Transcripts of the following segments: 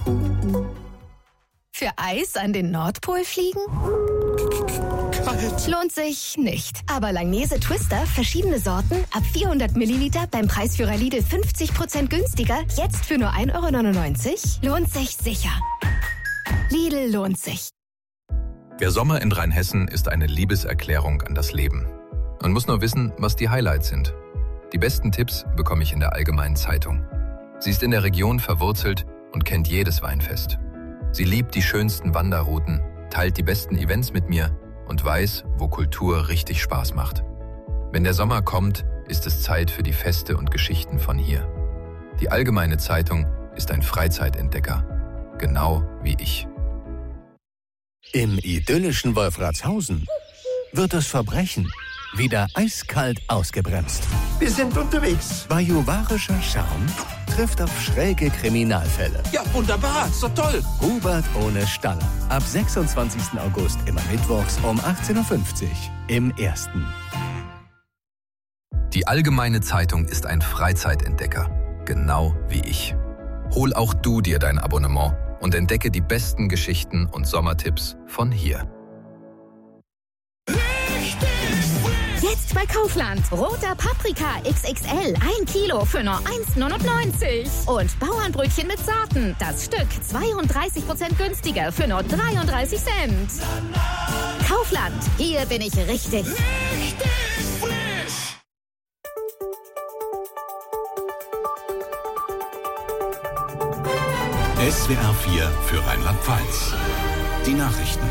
Für Eis an den Nordpol fliegen? Kalt. Lohnt sich nicht. Aber Langnese Twister, verschiedene Sorten, ab 400 Milliliter beim Preisführer Lidl 50% günstiger, jetzt für nur 1,99 €, lohnt sich sicher. Lidl lohnt sich. Der Sommer in Rheinhessen ist eine Liebeserklärung an das Leben. Man muss nur wissen, was die Highlights sind. Die besten Tipps bekomme ich in der Allgemeinen Zeitung. Sie ist in der Region verwurzelt und kennt jedes Weinfest. Sie liebt die schönsten Wanderrouten, teilt die besten Events mit mir und weiß, wo Kultur richtig Spaß macht. Wenn der Sommer kommt, ist es Zeit für die Feste und Geschichten von hier. Die Allgemeine Zeitung ist ein Freizeitentdecker, genau wie ich. Im idyllischen Wolfratshausen wird das Verbrechen wieder eiskalt ausgebremst. Wir sind unterwegs. Bajuwarischer Charme trifft auf schräge Kriminalfälle. Ja, wunderbar. So toll. Hubert ohne Staller. Ab 26. August immer mittwochs um 18:50 Uhr im Ersten. Die Allgemeine Zeitung ist ein Freizeitentdecker, genau wie ich. Hol auch du dir dein Abonnement und entdecke die besten Geschichten und Sommertipps von hier. Jetzt bei Kaufland. Roter Paprika XXL, 1 Kilo für nur 1,99 €. Und Bauernbrötchen mit Sorten. Das Stück 32% günstiger für nur 33 Cent. Kaufland. Hier bin ich richtig. SWR 4 für Rheinland-Pfalz. Die Nachrichten.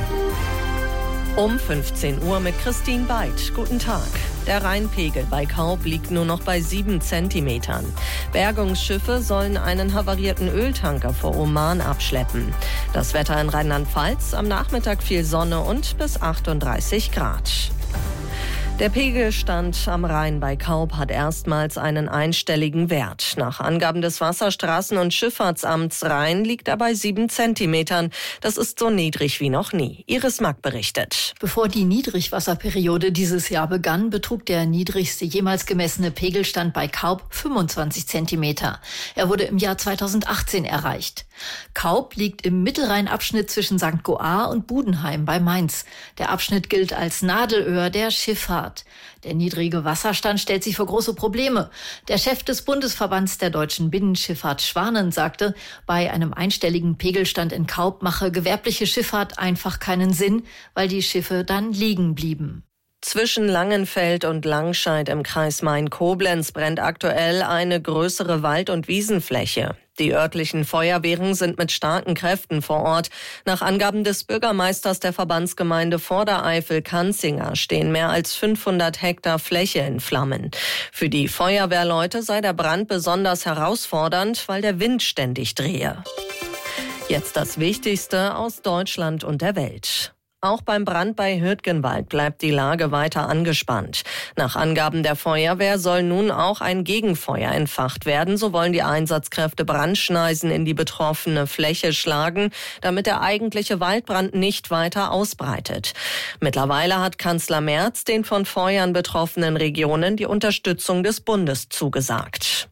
Um 15 Uhr mit Christine Weid. Guten Tag. Der Rheinpegel bei Kaub liegt nur noch bei 7 Zentimetern. Bergungsschiffe sollen einen havarierten Öltanker vor Oman abschleppen. Das Wetter in Rheinland-Pfalz: am Nachmittag viel Sonne und bis 38 Grad. Der Pegelstand am Rhein bei Kaub hat erstmals einen einstelligen Wert. Nach Angaben des Wasserstraßen- und Schifffahrtsamts Rhein liegt er bei 7 Zentimetern. Das ist so niedrig wie noch nie. Iris Mack berichtet. Bevor die Niedrigwasserperiode dieses Jahr begann, betrug der niedrigste jemals gemessene Pegelstand bei Kaub 25 Zentimeter. Er wurde im Jahr 2018 erreicht. Kaub liegt im Mittelrheinabschnitt zwischen St. Goar und Budenheim bei Mainz. Der Abschnitt gilt als Nadelöhr der Schifffahrt. Der niedrige Wasserstand stellt sich vor große Probleme. Der Chef des Bundesverbands der deutschen Binnenschifffahrt Schwanen sagte, bei einem einstelligen Pegelstand in Kaub mache gewerbliche Schifffahrt einfach keinen Sinn, weil die Schiffe dann liegen blieben. Zwischen Langenfeld und Langscheid im Kreis Main-Koblenz brennt aktuell eine größere Wald- und Wiesenfläche. Die örtlichen Feuerwehren sind mit starken Kräften vor Ort. Nach Angaben des Bürgermeisters der Verbandsgemeinde Vordereifel-Kanzinger stehen mehr als 500 Hektar Fläche in Flammen. Für die Feuerwehrleute sei der Brand besonders herausfordernd, weil der Wind ständig drehe. Jetzt das Wichtigste aus Deutschland und der Welt. Auch beim Brand bei Hürtgenwald bleibt die Lage weiter angespannt. Nach Angaben der Feuerwehr soll nun auch ein Gegenfeuer entfacht werden. So wollen die Einsatzkräfte Brandschneisen in die betroffene Fläche schlagen, damit der eigentliche Waldbrand nicht weiter ausbreitet. Mittlerweile hat Kanzler Merz den von Feuern betroffenen Regionen die Unterstützung des Bundes zugesagt.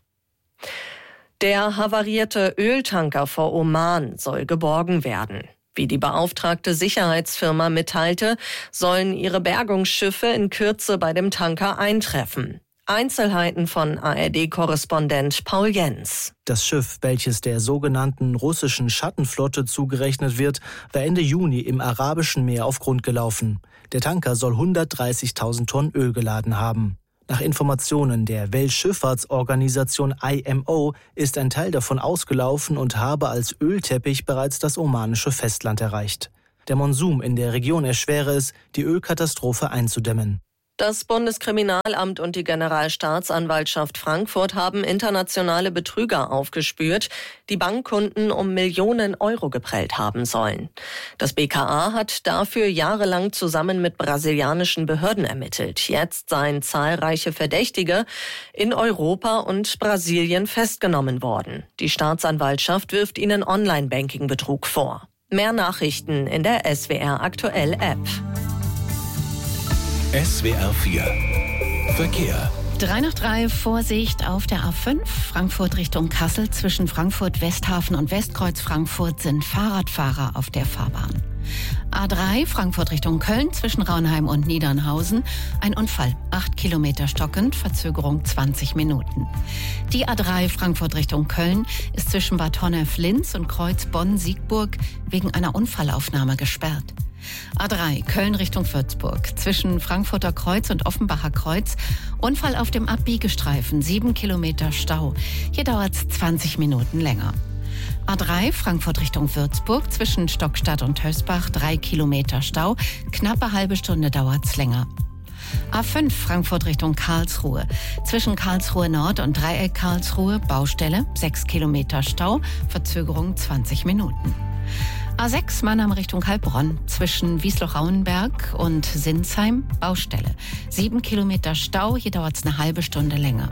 Der havarierte Öltanker vor Oman soll geborgen werden. Wie die beauftragte Sicherheitsfirma mitteilte, sollen ihre Bergungsschiffe in Kürze bei dem Tanker eintreffen. Einzelheiten von ARD-Korrespondent Paul Jens. Das Schiff, welches der sogenannten russischen Schattenflotte zugerechnet wird, war Ende Juni im Arabischen Meer auf Grund gelaufen. Der Tanker soll 130.000 Tonnen Öl geladen haben. Nach Informationen der Weltschifffahrtsorganisation IMO ist ein Teil davon ausgelaufen und habe als Ölteppich bereits das omanische Festland erreicht. Der Monsum in der Region erschwere es, die Ölkatastrophe einzudämmen. Das Bundeskriminalamt und die Generalstaatsanwaltschaft Frankfurt haben internationale Betrüger aufgespürt, die Bankkunden um Millionen Euro geprellt haben sollen. Das BKA hat dafür jahrelang zusammen mit brasilianischen Behörden ermittelt. Jetzt seien zahlreiche Verdächtige in Europa und Brasilien festgenommen worden. Die Staatsanwaltschaft wirft ihnen Online-Banking-Betrug vor. Mehr Nachrichten in der SWR Aktuell App. SWR 4 Verkehr. 3:03, Vorsicht auf der A5, Frankfurt Richtung Kassel. Zwischen Frankfurt Westhafen und Westkreuz Frankfurt sind Fahrradfahrer auf der Fahrbahn. A3, Frankfurt Richtung Köln, zwischen Raunheim und Niedernhausen. Ein Unfall, 8 Kilometer stockend, Verzögerung 20 Minuten. Die A3, Frankfurt Richtung Köln, ist zwischen Bad Honnef-Linz und Kreuz Bonn-Siegburg wegen einer Unfallaufnahme gesperrt. A3, Köln Richtung Würzburg, zwischen Frankfurter Kreuz und Offenbacher Kreuz. Unfall auf dem Abbiegestreifen, 7 Kilometer Stau. Hier dauert es 20 Minuten länger. A3, Frankfurt Richtung Würzburg, zwischen Stockstadt und Hösbach, 3 Kilometer Stau. Knappe halbe Stunde dauert es länger. A5, Frankfurt Richtung Karlsruhe, zwischen Karlsruhe Nord und Dreieck Karlsruhe, Baustelle, 6 Kilometer Stau, Verzögerung 20 Minuten. A6, Mannheim Richtung Heilbronn, zwischen Wiesloch-Rauenberg und Sinsheim, Baustelle. 7 Kilometer Stau, hier dauert es eine halbe Stunde länger.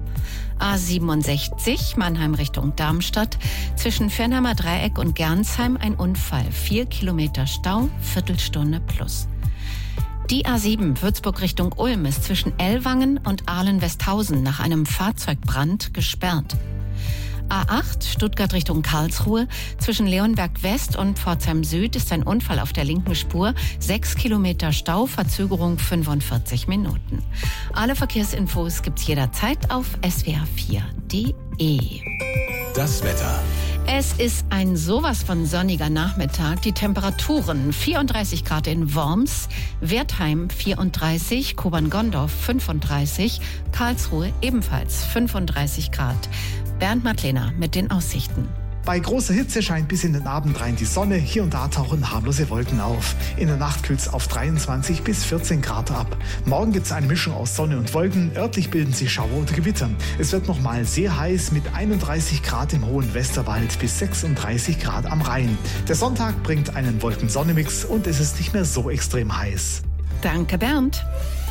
A67, Mannheim Richtung Darmstadt, zwischen Fernheimer Dreieck und Gernsheim ein Unfall. 4 Kilometer Stau, Viertelstunde plus. Die A7, Würzburg Richtung Ulm, ist zwischen Ellwangen und Aalen-Westhausen nach einem Fahrzeugbrand gesperrt. A8, Stuttgart Richtung Karlsruhe, zwischen Leonberg West und Pforzheim Süd ist ein Unfall auf der linken Spur. 6 Kilometer Stau, Verzögerung 45 Minuten. Alle Verkehrsinfos gibt's jederzeit auf swr4.de. Das Wetter. Es ist ein sowas von sonniger Nachmittag. Die Temperaturen 34 Grad in Worms, Wertheim 34, Kobern-Gondorf 35, Karlsruhe ebenfalls 35 Grad. Bernd Madlener mit den Aussichten. Bei großer Hitze scheint bis in den Abend rein die Sonne. Hier und da tauchen harmlose Wolken auf. In der Nacht kühlt es auf 23 bis 14 Grad ab. Morgen gibt es eine Mischung aus Sonne und Wolken. Örtlich bilden sich Schauer oder Gewitter. Es wird nochmal sehr heiß mit 31 Grad im hohen Westerwald bis 36 Grad am Rhein. Der Sonntag bringt einen Wolken-Sonne-Mix und es ist nicht mehr so extrem heiß. Danke, Bernd.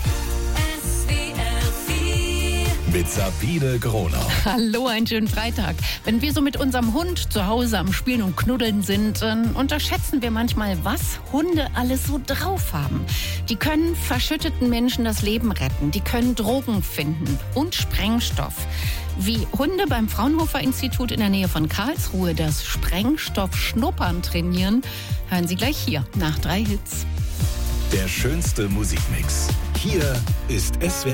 Mit Sabine Gronau. Hallo, einen schönen Freitag. Wenn wir so mit unserem Hund zu Hause am Spielen und Knuddeln sind, dann unterschätzen wir manchmal, was Hunde alles so drauf haben. Die können verschütteten Menschen das Leben retten, die können Drogen finden und Sprengstoff. Wie Hunde beim Fraunhofer-Institut in der Nähe von Karlsruhe das Sprengstoff-Schnuppern trainieren, hören Sie gleich hier nach 3 Hits. Der schönste Musikmix. Hier ist SWR.